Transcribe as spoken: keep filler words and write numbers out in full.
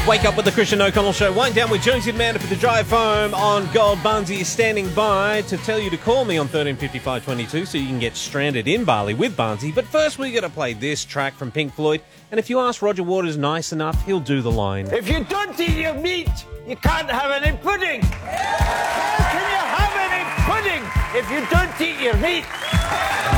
Wake up with the Christian O'Connell Show. Wind down with Jonesy and Amanda for the drive home on Gold. Barnsey is standing by to tell you to call me on thirteen fifty-five twenty-two so you can get stranded in Bali with Barnsey. But first we got to play this track from Pink Floyd. And if you ask Roger Waters nice enough, he'll do the line. If you don't eat your meat, you can't have any pudding. How can you have any pudding if you don't eat your meat?